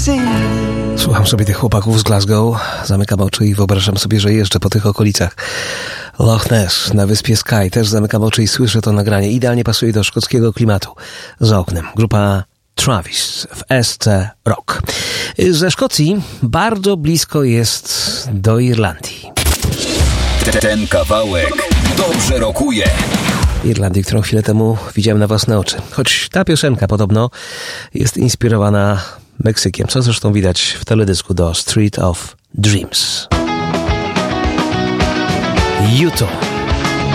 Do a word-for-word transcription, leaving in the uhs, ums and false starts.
Słucham sobie tych chłopaków z Glasgow, zamykam oczy i wyobrażam sobie, że jeżdżę po tych okolicach. Loch Ness na wyspie Skye, też zamykam oczy i słyszę to nagranie. Idealnie pasuje do szkockiego klimatu. Za oknem grupa Travis w S C Rock. Ze Szkocji bardzo blisko jest do Irlandii. Ten kawałek dobrze rokuje. Irlandii, którą chwilę temu widziałem na własne oczy. Choć ta piosenka podobno jest inspirowana Meksykiem, co zresztą widać w teledysku do Street of Dreams. Utah.